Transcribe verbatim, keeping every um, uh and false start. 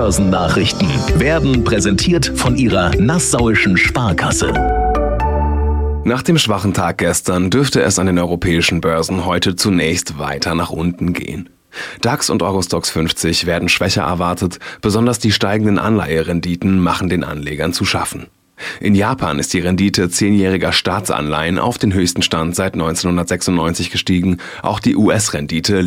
Börsennachrichten werden präsentiert von Ihrer Nassauischen Sparkasse. Nach dem schwachen Tag gestern dürfte es an den europäischen Börsen heute zunächst weiter nach unten gehen. DAX und Eurostoxx fünfzig werden schwächer erwartet, besonders die steigenden Anleiherenditen machen den Anlegern zu schaffen. In Japan ist die Rendite zehnjähriger Staatsanleihen auf den höchsten Stand seit neunzehnhundertsechsundneunzig gestiegen, auch die U S-Rendite